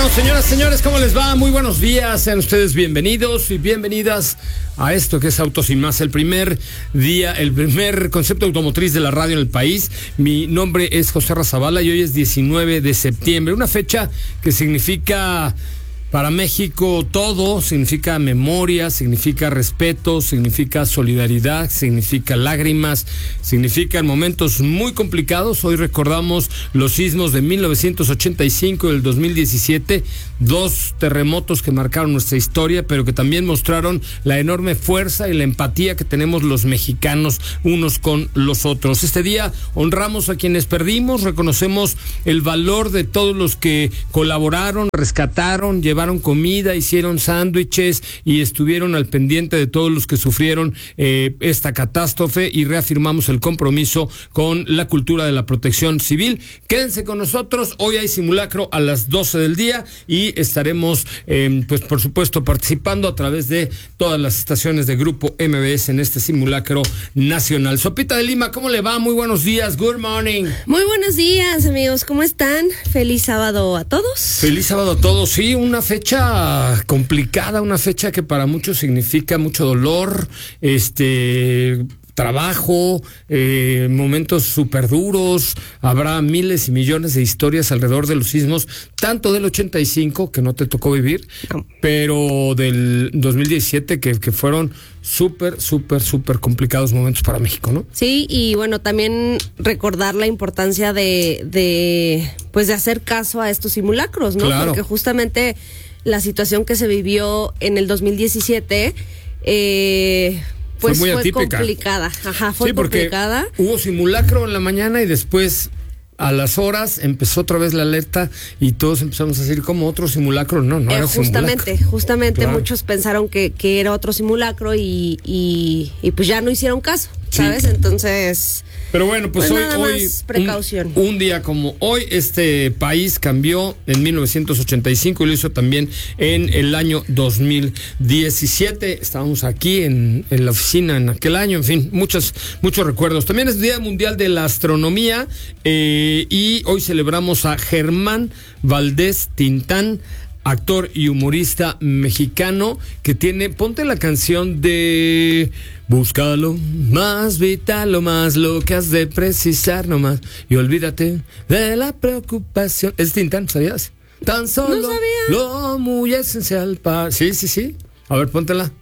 Señoras, señores, ¿cómo les va? Muy buenos días, sean ustedes bienvenidos y bienvenidas a esto que es Autos Sin Más, el primer concepto automotriz de la radio en el país. Mi nombre es José Razabala y hoy es 19 de septiembre, una fecha que significa para México todo, significa memoria, significa respeto, significa solidaridad, significa lágrimas, significan momentos muy complicados. Hoy recordamos los sismos de 1985 y del 2017, dos terremotos que marcaron nuestra historia, pero que también mostraron la enorme fuerza y la empatía que tenemos los mexicanos unos con los otros. Este día honramos a quienes perdimos, reconocemos el valor de todos los que colaboraron, rescataron, llevaron comida, hicieron sándwiches y estuvieron al pendiente de todos los que sufrieron esta catástrofe, y reafirmamos el compromiso con la cultura de la protección civil. Quédense con nosotros, hoy hay simulacro a las 12 del día y estaremos pues por supuesto participando a través de todas las estaciones de Grupo MBS en este simulacro nacional. Sopita de Lima, ¿cómo le va? Muy buenos días, good morning. Muy buenos días, amigos, ¿cómo están? Feliz sábado a todos. Feliz sábado a todos, sí, una fecha complicada, una fecha que para muchos significa mucho dolor, trabajo, momentos súper duros. Habrá miles y millones de historias alrededor de los sismos, tanto del 85, que no te tocó vivir, pero del 2017, que fueron súper complicados momentos para México, ¿no? Sí, y bueno, también recordar la importancia de hacer caso a estos simulacros, ¿no? Claro. Porque justamente la situación que se vivió en el 2017, pues fue complicada. Ajá, fue complicada. Hubo simulacro en la mañana y después a las horas empezó otra vez la alerta y todos empezamos a decir, ¿cómo otro simulacro? No era justamente, claro. Muchos pensaron que era otro simulacro y pues ya no hicieron caso, ¿sabes? Sí. Entonces, pero bueno, pues hoy precaución. Un día como hoy, este país cambió en 1985 y lo hizo también en el año 2017. Estábamos aquí en la oficina en aquel año, en fin, muchos recuerdos. También es Día Mundial de la Astronomía, y hoy celebramos a Germán Valdés Tintán, actor y humorista mexicano, que ponte la canción de busca lo más vital, lo más lo que has de precisar nomás, y olvídate de la preocupación. Es Tintán, ¿sabías? Tan solo no sabía. Lo muy esencial para... Sí. A ver, póntela.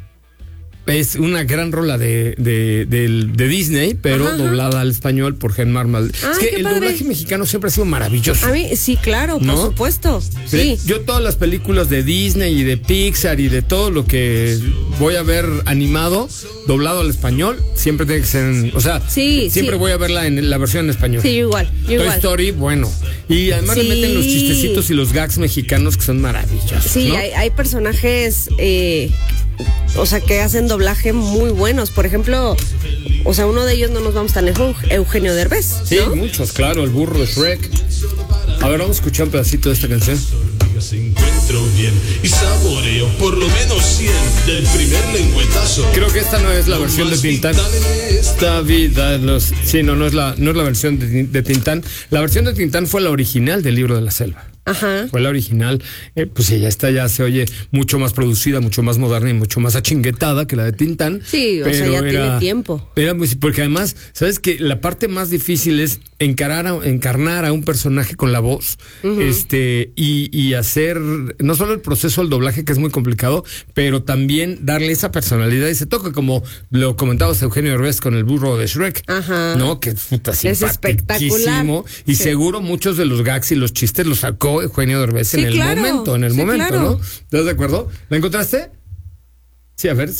Es una gran rola de Disney, pero doblada al español por Germán Valdés. Es que el doblaje mexicano siempre ha sido maravilloso. A mí, sí, claro, ¿no? Por supuesto. Sí. Yo todas las películas de Disney y de Pixar y de todo lo que voy a ver animado, doblado al español, siempre tiene que ser siempre voy a verla en la versión en español. Sí, igual. Toy Story, bueno. Y además le meten los chistecitos y los gags mexicanos que son maravillosos. Sí, ¿no? hay personajes que hacen doblaje muy buenos. Por ejemplo, uno de ellos, no nos vamos tan lejos, Eugenio Derbez, ¿no? Sí, muchos, claro, el burro de Shrek. A ver, vamos a escuchar un pedacito de esta canción. Encuentro bien y saboreo por lo menos 100 del primer lengüetazo. Creo que esta no es la versión de Tintán. Esta vida no es la versión de Tintán. La versión de Tintán fue la original del Libro de la Selva. Ajá. Fue la original, pues ella ya se oye mucho más producida, mucho más moderna y mucho más achinguetada que la de Tintán. Sí, ya tiene tiempo. Porque además, ¿sabes qué? La parte más difícil es encarnar a un personaje con la voz, y hacer no solo el proceso del doblaje, que es muy complicado, pero también darle esa personalidad y ese toque, como lo comentabas Eugenio Derbez con el burro de Shrek. Ajá. ¿No? Que es espectacular. Y seguro muchos de los gags y los chistes los sacó Eugenio Derbez en el momento, claro. ¿no? ¿Estás de acuerdo? ¿La encontraste? Sí, a ver,